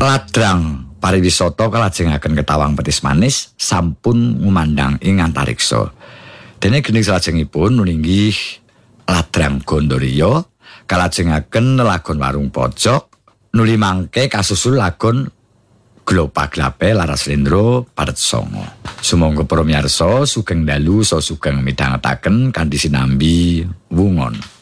Ladrang pariwisata kalajengaken ketawang petis manis sampun ngumandang ing antariksa. Dene gening salajengipun nulinggih Ladrang Gondoriyo kalajengaken lelagon Warung Pojok nuli mangke kasusul lagon Glopaglape Laras Lendro Paret Songo. Sumangga para miyarsa sugeng dalu saha sugeng midhangetaken kanthi sinambi wungon.